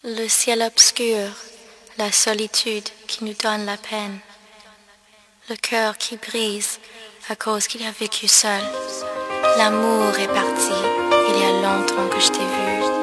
Le ciel obscur, la solitude qui nous donne la peine, le cœur qui brise à cause qu'il a vécu seul. L'amour est parti, il y a longtemps que je t'ai vu.